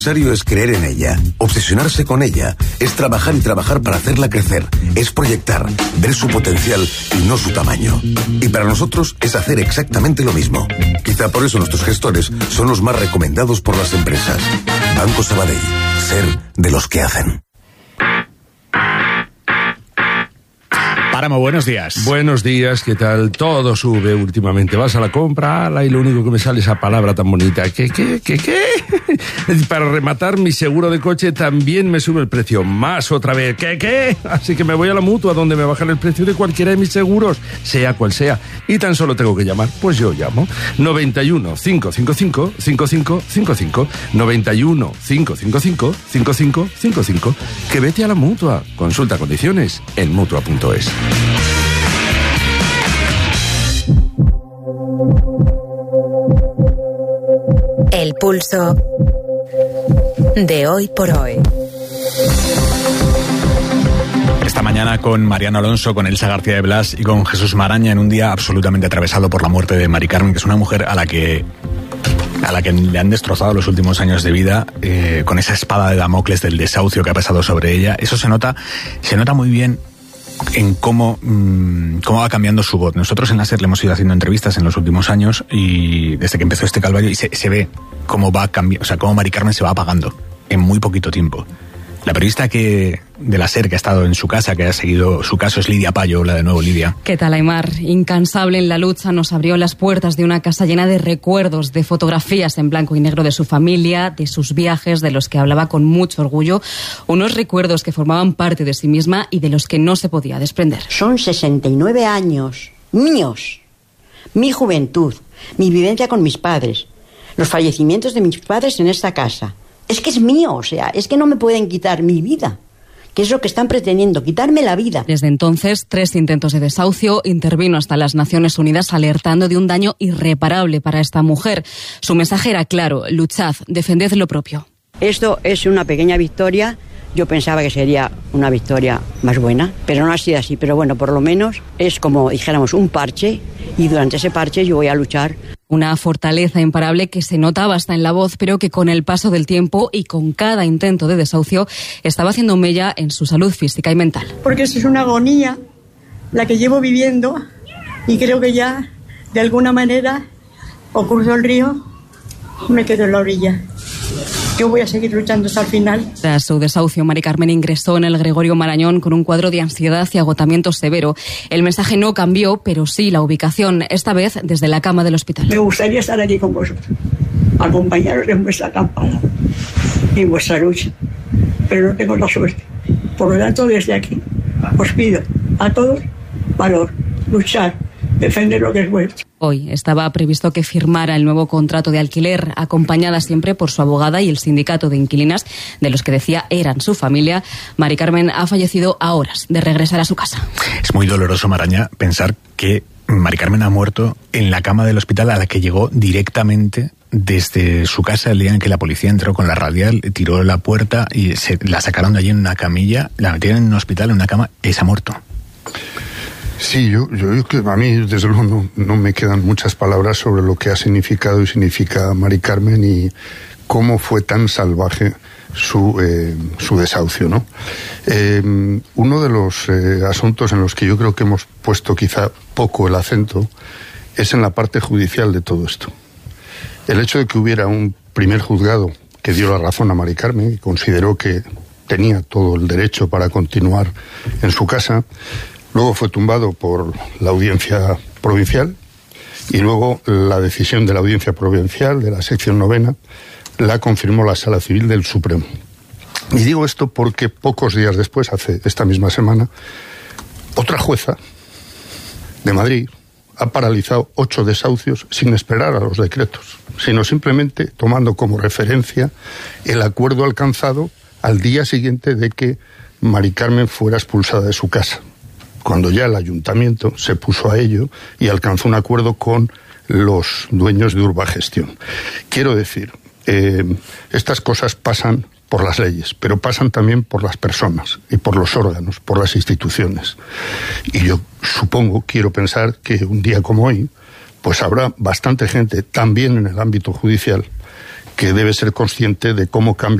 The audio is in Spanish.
Es creer en ella, obsesionarse con ella, es trabajar y trabajar para hacerla crecer, es proyectar, ver su potencial y no su tamaño. Y para nosotros es hacer exactamente lo mismo. Quizá por eso nuestros gestores son los más recomendados por las empresas. Banco Sabadell, ser de los que hacen. Páramo, buenos días. Buenos días, ¿qué tal? Todo sube últimamente. Vas a la compra, ala, y lo único que me sale es esa palabra tan bonita. ¿Qué? Para rematar, mi seguro de coche también me sube el precio. Más otra vez. ¿Qué? Así que me voy a la Mutua, donde me bajan el precio de cualquiera de mis seguros, sea cual sea. Y tan solo tengo que llamar. Pues yo llamo. 91 555 5555. 91 555 5555. Que vete a la Mutua. Consulta condiciones en Mutua.es. El pulso de hoy por hoy. Esta mañana con Mariano Alonso, con Elsa García de Blas y con Jesús Maraña, en un día absolutamente atravesado por la muerte de Mari Carmen, que es una mujer a la que le han destrozado los últimos años de vida, con esa espada de Damocles del desahucio que ha pesado sobre ella. Eso se nota muy bien en cómo va cambiando su voz. Nosotros en la SER le hemos ido haciendo entrevistas en los últimos años, y desde que empezó este calvario, y se ve cómo va cambiando, o sea, cómo Mari Carmen se va apagando en muy poquito tiempo. La periodista de la SER que ha estado en su casa, que ha seguido su caso, es Lidia Payo. Hola de nuevo, Lidia. ¿Qué tal, Aimar? Incansable en la lucha, nos abrió las puertas de una casa llena de recuerdos, de fotografías en blanco y negro de su familia, de sus viajes, de los que hablaba con mucho orgullo. Unos recuerdos que formaban parte de sí misma y de los que no se podía desprender. Son 69 años míos, mi juventud, mi vivencia con mis padres, los fallecimientos de mis padres en esta casa. Es que es mío, o sea, es que no me pueden quitar mi vida, que es lo que están pretendiendo, quitarme la vida. Desde entonces, 3 intentos de desahucio, intervino hasta las Naciones Unidas alertando de un daño irreparable para esta mujer. Su mensaje era claro: luchad, defended lo propio. Esto es una pequeña victoria. Yo pensaba que sería una victoria más buena, pero no ha sido así. Pero bueno, por lo menos es como, dijéramos, un parche, y durante ese parche yo voy a luchar. Una fortaleza imparable que se notaba hasta en la voz, pero que con el paso del tiempo y con cada intento de desahucio estaba haciendo mella en su salud física y mental. Porque eso es una agonía la que llevo viviendo, y creo que ya, de alguna manera, o cruzo el río, me quedo en la orilla. Yo voy a seguir luchando hasta el final. Tras su desahucio, Mari Carmen ingresó en el Gregorio Marañón con un cuadro de ansiedad y agotamiento severo. El mensaje no cambió, pero sí la ubicación, esta vez desde la cama del hospital. Me gustaría estar aquí con vosotros, acompañaros en vuestra campaña y en vuestra lucha, pero no tengo la suerte. Por lo tanto, desde aquí os pido a todos valor, luchar, defender lo que es vuestro. Hoy estaba previsto que firmara el nuevo contrato de alquiler, acompañada siempre por su abogada y el sindicato de inquilinas, de los que decía eran su familia. Mari Carmen ha fallecido a horas de regresar a su casa. Es muy doloroso, Maraña, pensar que Mari Carmen ha muerto en la cama del hospital, a la que llegó directamente desde su casa el día en que la policía entró con la radial, tiró la puerta y la sacaron de allí en una camilla, la metieron en un hospital, en una cama, y se ha muerto. Sí, yo a mí desde luego no me quedan muchas palabras sobre lo que ha significado y significa Mari Carmen, y cómo fue tan salvaje su desahucio, ¿no? Uno de los asuntos en los que yo creo que hemos puesto quizá poco el acento es en la parte judicial de todo esto. El hecho de que hubiera un primer juzgado que dio la razón a Mari Carmen y consideró que tenía todo el derecho para continuar en su casa. Luego fue tumbado por la audiencia provincial, y luego la decisión de la audiencia provincial de la sección 9ª la confirmó la Sala Civil del Supremo. Y digo esto porque pocos días después, hace esta misma semana, otra jueza de Madrid ha paralizado 8 desahucios sin esperar a los decretos, sino simplemente tomando como referencia el acuerdo alcanzado al día siguiente de que Mari Carmen fuera expulsada de su casa, cuando ya el ayuntamiento se puso a ello y alcanzó un acuerdo con los dueños de Urbagestión. Quiero decir, estas cosas pasan por las leyes, pero pasan también por las personas y por los órganos, por las instituciones. Y yo supongo, quiero pensar, que un día como hoy, pues habrá bastante gente, también en el ámbito judicial, que debe ser consciente de cómo cambia